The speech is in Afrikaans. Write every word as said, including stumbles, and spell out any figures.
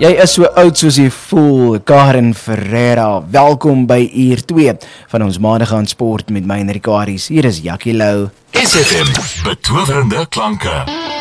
Jy is so oud soos jy voel, Karen Ferreira. Welkom by uur twee van ons maandag aan sport met my en Rikaries. Hier is Jackie Lou. S F M, betowerende klanke.